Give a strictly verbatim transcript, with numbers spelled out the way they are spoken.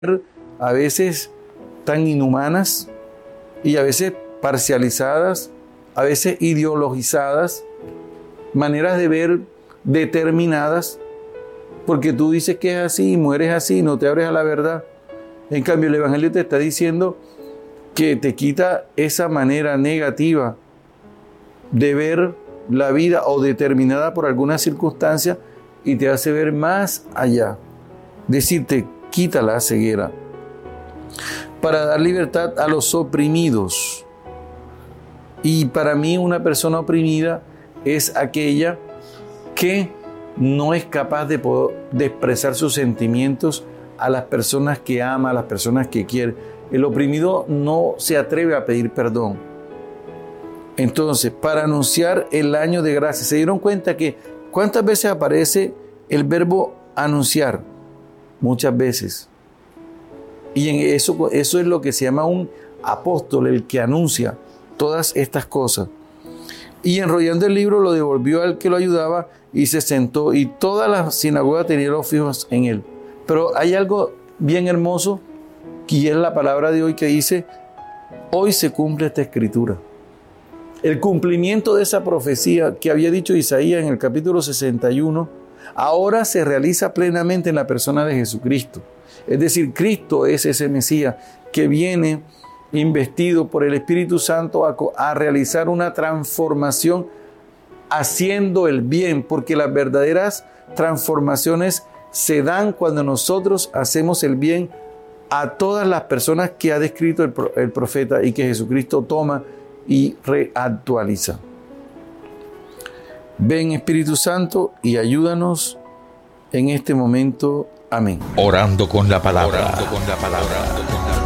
a veces tan inhumanas y a veces parcializadas, a veces ideologizadas, maneras de ver determinadas, porque tú dices que es así y mueres así, no te abres a la verdad. En cambio, el Evangelio te está diciendo que te quita esa manera negativa de ver la vida o determinada por alguna circunstancia y te hace ver más allá. Decirte, quita la ceguera para dar libertad a los oprimidos. Y para mí una persona oprimida es aquella que no es capaz de, poder, de expresar sus sentimientos a las personas que ama, a las personas que quiere. El oprimido no se atreve a pedir perdón. Entonces, para anunciar el año de gracia, ¿se dieron cuenta que cuántas veces aparece el verbo anunciar? Muchas veces. Y en eso, eso es lo que se llama un apóstol, el que anuncia todas estas cosas. Y enrollando el libro lo devolvió al que lo ayudaba y se sentó, y toda la sinagoga tenía los fijos en él. Pero hay algo bien hermoso, y es la palabra de hoy que dice, hoy se cumple esta escritura. El cumplimiento de esa profecía que había dicho Isaías en el capítulo sesenta y uno, ahora se realiza plenamente en la persona de Jesucristo. Es decir, Cristo es ese Mesías que viene investido por el Espíritu Santo a, a realizar una transformación haciendo el bien, porque las verdaderas transformaciones se dan cuando nosotros hacemos el bien a todas las personas que ha descrito el, el profeta y que Jesucristo toma y reactualiza. Ven, Espíritu Santo, y ayúdanos en este momento. Amén. Orando con la palabra. Orando con la palabra.